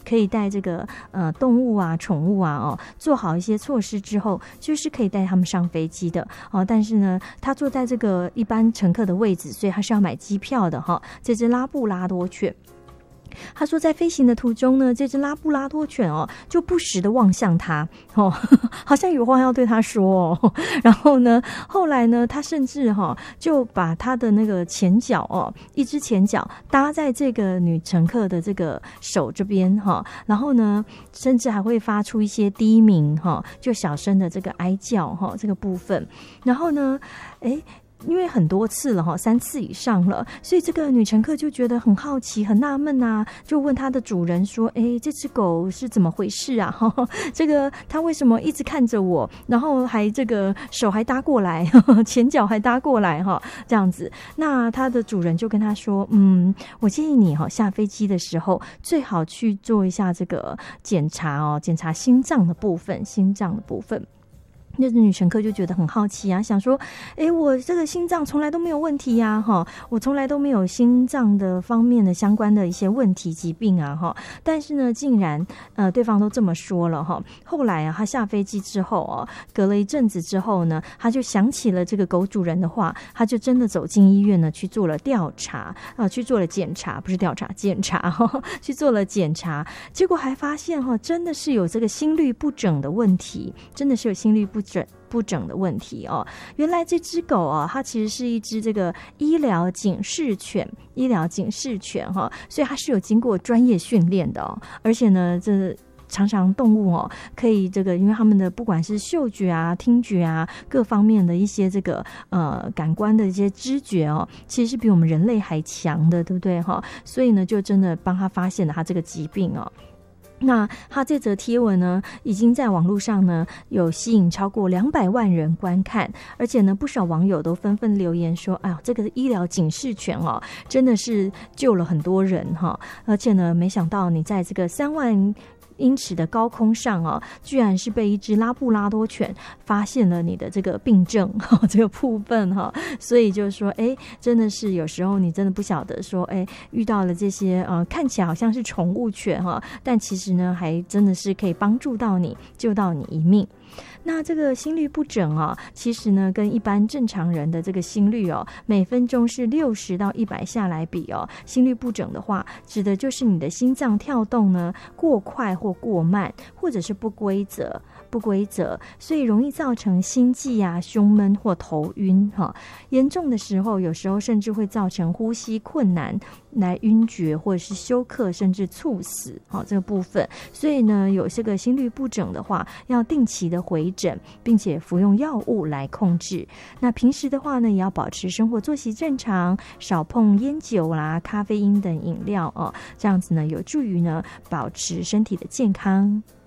可以带这个动物啊、宠物啊做好一些措施之后，就是可以带他们上飞机的但是呢，他坐在这个一般乘客的位置，所以他是要买机票的这只拉布拉多犬。他说在飞行的途中呢，这只拉布拉多犬就不时的望向他好像有话要对他说然后呢，后来呢，他甚至就把他的那个前脚一只前脚搭在这个女乘客的这个手这边然后呢，甚至还会发出一些低鸣就小声的这个哀叫这个部分。然后呢，因为很多次了3次以上了，所以这个女乘客就觉得很好奇很纳闷啊，就问她的主人说这只狗是怎么回事啊这个它为什么一直看着我，然后还这个手还搭过来前脚还搭过来这样子。那它的主人就跟她说我建议你下飞机的时候最好去做一下这个检查检查心脏的部分。那女乘客就觉得很好奇啊，想说我这个心脏从来都没有问题呀我从来都没有心脏的方面的相关的一些问题疾病啊但是呢，竟然对方都这么说了后来啊，他下飞机之后隔了一阵子之后呢，他就想起了这个狗主人的话，他就真的走进医院呢去做了调查去做了检查，不是调查，检查去做了检查，结果还发现真的是有这个心律不整的问题，真的是有心律不整的问题原来这只狗它其实是一只这个医疗警示犬所以它是有经过专业训练的而且呢，这常常动物可以这个，因为他们的不管是嗅觉啊、听觉啊各方面的一些这个感官的一些知觉其实是比我们人类还强的，对不对所以呢，就真的帮他发现了他这个疾病那他这则贴文呢，已经在网络上呢有吸引超过200万人观看，而且呢，不少网友都纷纷留言说：“哎呀，这个医疗警示犬真的是救了很多人而且呢，没想到你在这个3万英尺的高空上居然是被一只拉布拉多犬发现了你的这个病症这个部分所以就是说真的是有时候你真的不晓得说遇到了这些看起来好像是宠物犬但其实呢还真的是可以帮助到你，救到你一命。那这个心律不整其实呢跟一般正常人的这个心率每分钟是60到100下来比心律不整的话，指的就是你的心脏跳动呢过快或过慢，或者是不规则，所以容易造成心悸啊、胸闷或头晕严重的时候，有时候甚至会造成呼吸困难，来晕厥或者是休克，甚至猝死这个部分。所以呢，有这个心律不整的话，要定期的回诊，并且服用药物来控制。那平时的话呢，也要保持生活作息正常，少碰烟酒啦、咖啡因等饮料这样子呢，有助于呢保持身体的健康。